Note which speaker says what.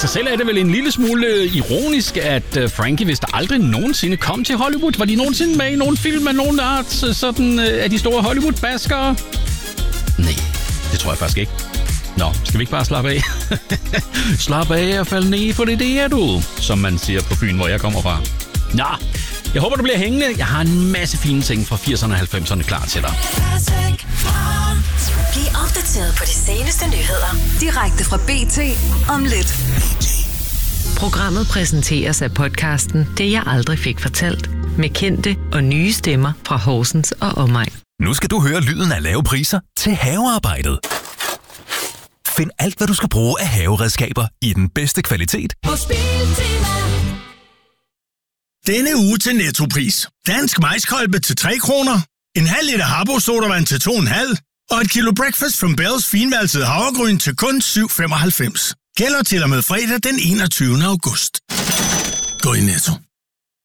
Speaker 1: sig selv er det vel en lille smule ironisk, at Frankie vist aldrig nogensinde kom til Hollywood. Var de nogensinde med i nogen film af nogen art, sådan af de store Hollywood-baskere? Nej, det tror jeg faktisk ikke. Nå, skal vi ikke bare slappe af? Slap af og fald ned, for det er du, som man siger på Fyn, hvor jeg kommer fra. Nå, jeg håber, du bliver hængende. Jeg har en masse fine ting fra 80'erne og 90'erne klar til dig.
Speaker 2: Bliv opdateret på de seneste nyheder direkte fra BT om lidt. Programmet præsenteres af podcasten Det jeg aldrig fik fortalt med kendte og nye stemmer fra Horsens og omegn.
Speaker 3: Nu skal du høre lyden af lave priser til havearbejdet. Find alt, hvad du skal bruge af haveredskaber i den bedste kvalitet.
Speaker 4: Denne uge til Nettopris. Dansk majskolbe til 3 kroner. En halv liter Harbo sodavand til 2,5. Og et kilo Breakfast from Bells finvalset havregryn til kun 7,95. Gælder til og med fredag den 21. august. Gå i Netto.